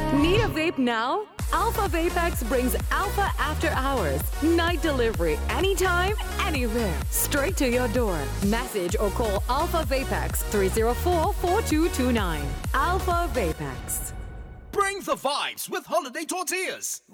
Need a vape now? Alpha Vapex brings Alpha After Hours. Night delivery anytime, anywhere. Straight to your door. Message or call Alpha Vapex 304-4229. Alpha Vapex. Bring the vibes with Holiday Tortillas.